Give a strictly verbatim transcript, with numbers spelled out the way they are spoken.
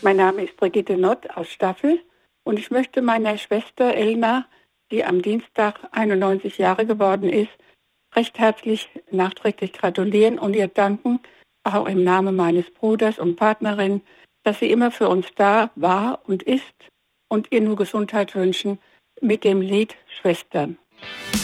Mein Name ist Brigitte Nott aus Staffel und ich möchte meiner Schwester Elna, die am Dienstag einundneunzig Jahre geworden ist, recht herzlich nachträglich gratulieren und ihr danken, auch im Namen meines Bruders und Partnerin, dass sie immer für uns da war und ist, und ihr nur Gesundheit wünschen mit dem Lied Schwestern.